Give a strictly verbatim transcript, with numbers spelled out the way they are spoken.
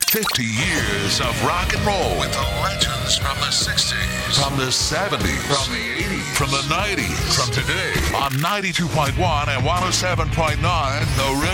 fifty years of rock and roll with the legends from the sixties, from the seventies, from the eighties, from the nineties, from today on ninety-two point one and one oh seven point nine The River.